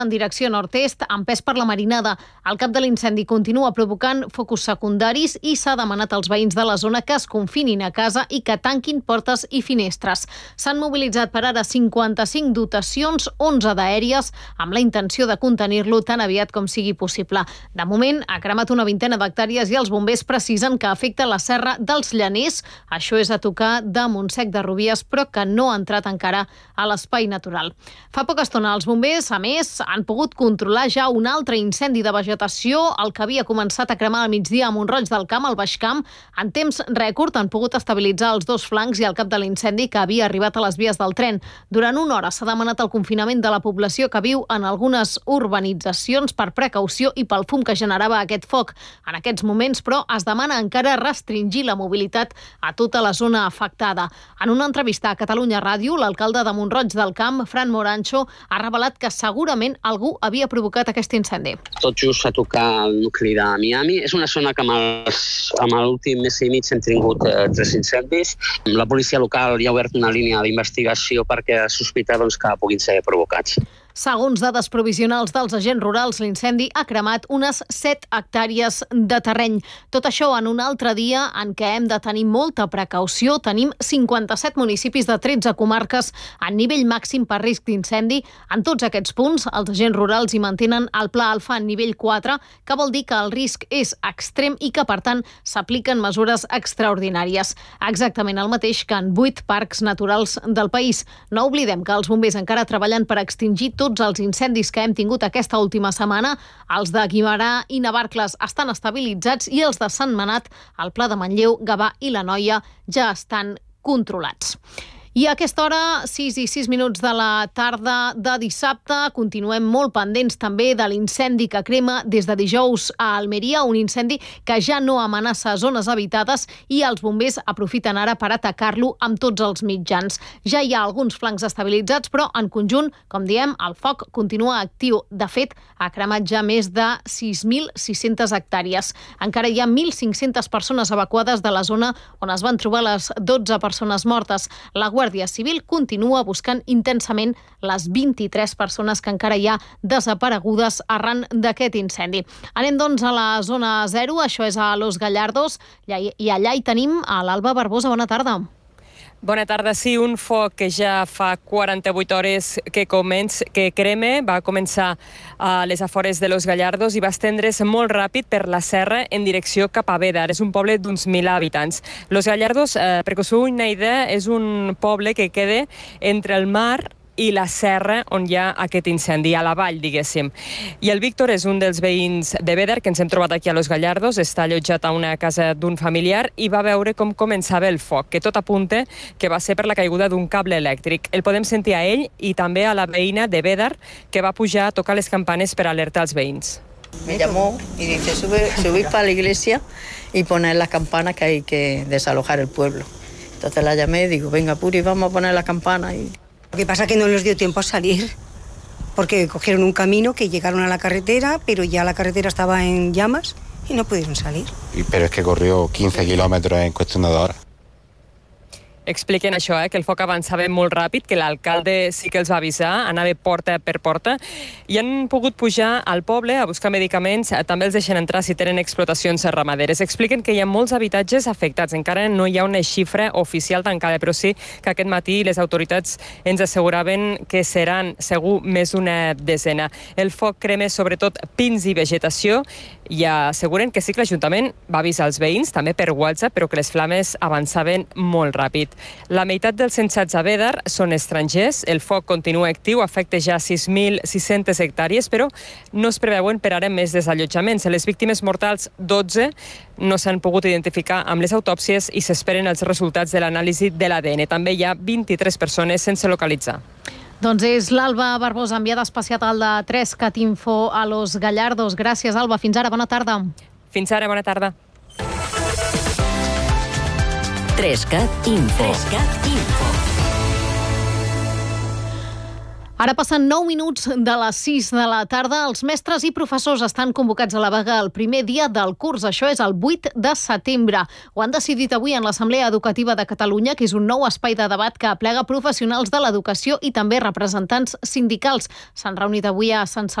en direcció nord-est, empès per la marinada. El cap de l'incendi continua provocant focus secundaris i s'ha demanat als veïns de la zona que es confinin a casa i que tanquin portes i finestres. S'han mobilitzat per ara 55 dotacions, 11 d'aèries, amb la intenció de contenir-lo tan aviat com sigui possible. De moment, ha cremat una vintena d'hectàrees i els bombers precisen que afecta la serra dels Llaners. Això és a tocar de Montsec de Rubies, però que no ha entrat encara a l'espai natural. Fa poca estona, els bombers, a més, han pogut controlar ja un altre incendi de vegetació, el que havia començat a cremar al migdia a Mont-roig del Camp, al Baix Camp. En temps rècord han pogut estabilitzar els dos flancs i el cap de l'incendi que havia arribat a les vies del tren. Durant una hora s'ha demanat el confinament de la població que viu en algunes urbanitzacions per precaució i pel fum que generava aquest foc. En aquests moments, però, es demana encara restringir la mobilitat a tota la zona afectada. En una entrevista a Catalunya Ràdio, l'alcalde de Mont-roig del Camp, Fran Morancho, ha revelat que segurament algú havia provocat aquest incendi. Tot just a tocar el nucli de Miami. És una zona que amb l'últim mes i mig hem tingut 3 incendis. La policia local ja ha obert una línia d'investigació perquè sospita que puguin ser provocats. Segons dades provisionals dels agents rurals, l'incendi ha cremat unes 7 hectàrees de terreny. Tot això en un altre dia en què hem de tenir molta precaució. Tenim 57 municipis de 13 comarques en nivell màxim per risc d'incendi. En tots aquests punts, els agents rurals hi mantenen el Pla Alfa en nivell 4, que vol dir que el risc és extrem i que, per tant, s'apliquen mesures extraordinàries. Exactament el mateix que en 8 parcs naturals del país. No oblidem que els bombers encara treballen per extingir tots els incendis que hem tingut aquesta última setmana. Els de Guimerà i Navarcles estan estabilitzats i els de Sentmenat, el Pla de Manlleu, Gavà i l'Anoia ja estan controlats. I a aquesta hora, 6 i 6 minuts de la tarda de dissabte, continuem molt pendents també de l'incendi que crema des de dijous a Almeria, un incendi que ja no amenaça zones habitades i els bombers aprofiten ara per atacar-lo amb tots els mitjans. Ja hi ha alguns flancs estabilitzats, però en conjunt, com diem, el foc continua actiu. De fet, ha cremat ja més de 6.600 hectàrees. Encara hi ha 1.500 persones evacuades de la zona on es van trobar les 12 persones mortes. La Guàrdia Civil continua buscant intensament les 23 persones que encara hi ha desaparegudes arran d'aquest incendi. Anem, doncs, a la zona 0, això és a Los Gallardos, i allà hi tenim a l'Alba Barbosa. Bona tarda. Bona tarda. Sí, un foc que ja fa 48 hores que crema, va començar a les afores de Los Gallardos i va estendre's molt ràpid per la serra en direcció cap a Bédar. És un poble d'uns 1.000 habitants. Los Gallardos, perquè us feu una idea, és un poble que queda entre el mar i la serra on hi ha aquest incendi, a la vall, diguéssim. I el Víctor és un dels veïns de Bédar que ens hem trobat aquí a Los Gallardos, està allotjat a una casa d'un familiar i va veure com començava el foc, que tot apunta que va ser per la caiguda d'un cable elèctric. El podem sentir a ell i també a la veïna de Bédar, que va pujar a tocar les campanes per alertar els veïns. Me llamó y dice, subir para la iglesia y poner la campana que hay que desalojar el pueblo. Entonces la llamé y digo, venga, Puri, vamos a poner la campana. Lo que pasa es que no les dio tiempo a salir, porque cogieron un camino que llegaron a la carretera, pero ya la carretera estaba en llamas y no pudieron salir. Pero es que corrió 15 kilómetros en cuestión de 2 horas. Expliquen això, que el foc avançava molt ràpid, que l'alcalde sí que els va avisar, anava porta per porta, i han pogut pujar al poble a buscar medicaments, també els deixen entrar si tenen explotacions ramaderes. Expliquen que hi ha molts habitatges afectats, encara no hi ha una xifra oficial tancada, però sí que aquest matí les autoritats ens asseguraven que seran segur més d'una desena. El foc crema sobretot pins i vegetació, i asseguren que sí que l'Ajuntament va avisar els veïns, també per WhatsApp, però que les flames avançaven molt ràpid. La meitat dels censats a Bédar són estrangers, el foc continua actiu, afecta ja 6.600 hectàrees, però no es preveuen per ara més desallotjaments. Les víctimes mortals, 12, no s'han pogut identificar amb les autòpsies i s'esperen els resultats de l'anàlisi de l'ADN. També hi ha 23 persones sense localitzar. Doncs és l'Alba Barbosa, enviada especial de 3CAT Info a Los Gallardos. Gràcies, Alba. Fins ara, bona tarda. Fins ara, bona tarda. 3CAT Info. 3CAT Info. Ara passen 9 minuts de les 6 de la tarda. Els mestres i professors estan convocats a la vaga el primer dia del curs. Això és el 8 de setembre. Ho han decidit avui en l'Assemblea Educativa de Catalunya, que és un nou espai de debat que aplega professionals de l'educació i també representants sindicals. S'han reunit avui a Sant